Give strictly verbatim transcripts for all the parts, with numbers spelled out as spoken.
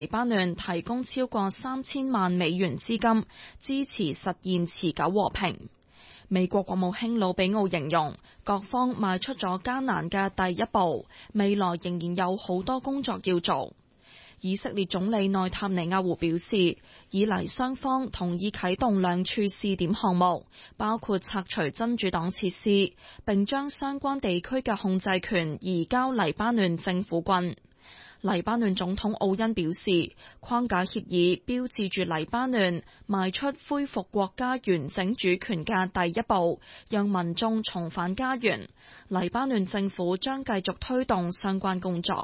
黎巴嫩提供超過三千萬美元資金，支持實現持久和平。美國國務卿魯比奧形容，各方邁出咗艱難嘅第一步，未來仍然有好多工作要做。以色列總理內塔尼亞胡表示，以嚟雙方同意啟動兩處試點項目，包括拆除真主黨設施，並將相關地區嘅控制權移交黎巴嫩政府軍。黎巴嫩總統奧恩表示，框架協議標誌住黎巴嫩邁出恢復國家完整主權嘅第一步，讓民眾重返家園。黎巴嫩政府將繼續推動相關工作。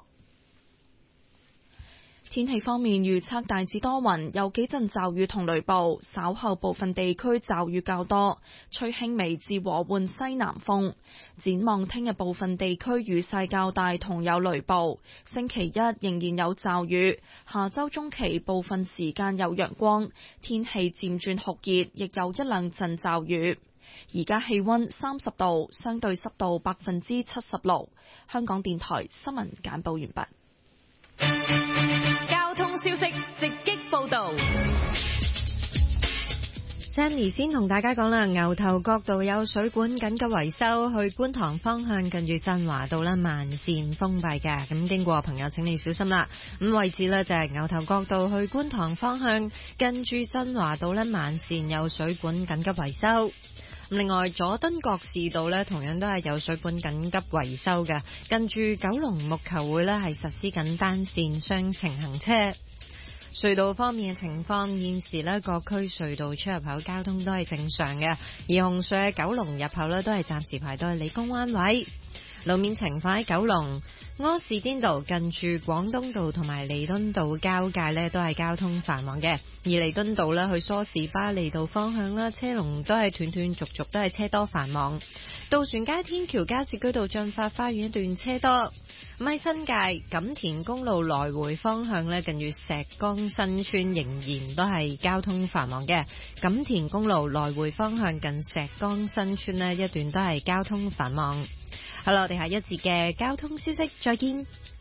天氣方面預測大致多雲，有幾陣驟雨同雷暴，稍後部分地區驟雨較多，吹輕微至和緩西南風。展望聽日部分地區雨勢較大同有雷暴，星期一仍然有驟雨，下周中期部分時間有陽光，天氣漸轉酷熱，亦有一兩陣驟雨。而家氣溫三十度，相對濕度百分之七十六。香港電台新聞簡報完畢。 交通消息直擊報道。 Sammy 先同大家講啦，牛頭角道有水管緊急維修，去觀塘方向近住振華道啦，慢線封閉嘅，咁經過朋友請你小心啦。咁位置呢，就係牛頭角道去觀塘方向近住振華道咧，慢線有水管緊急維修。另外，佐敦覺士道呢，同樣都係有水管緊急維修嘅，近住九龍木球會呢，係實施緊單線雙程行車。隧道方面嘅情況，現時呢各區隧道出入口交通都係正常嘅，而紅隧嘅九龍入口呢，都係暫時排到去理工灣位。路面情況喺九龍柯士甸道近住廣東道同埋彌敦道交界呢都係交通繁忙嘅，而彌敦道呢去梳士巴利道方向啦，車龍都係斷斷續續，都係車多繁忙。渡船街天橋加士居道進發花園一段車多。咁喺新界錦田公路來回方向呢，近住石崗新村仍然都係交通繁忙嘅。錦田公路來回方向近石崗新村呢一段都係交通繁忙。好啦，我哋下一節嘅交通消息再見。